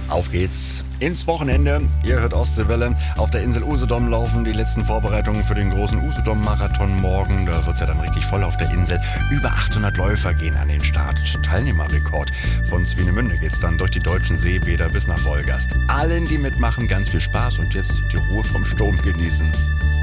Auf geht's ins Wochenende. Ihr hört Ostseewelle. Auf der Insel Usedom laufen die letzten Vorbereitungen für den großen Usedom-Marathon morgen. Da wird's ja dann richtig voll auf der Insel. Über 800 Läufer gehen an den Start. Teilnehmerrekord. Von Swinemünde geht's dann durch die deutschen Seebäder bis nach Wolgast. Allen, die mitmachen, ganz viel Spaß und jetzt die Ruhe vom Sturm genießen.